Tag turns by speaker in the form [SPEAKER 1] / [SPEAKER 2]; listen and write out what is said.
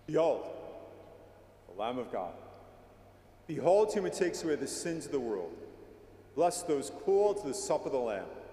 [SPEAKER 1] Behold, the Lamb of God. Behold him who takes away the sins of the world. Bless those called to the supper of the Lamb.